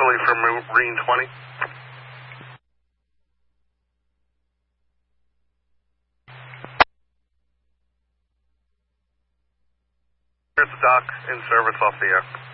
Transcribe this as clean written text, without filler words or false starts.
Philly from Marine 20. Here's the dock, in service off the air.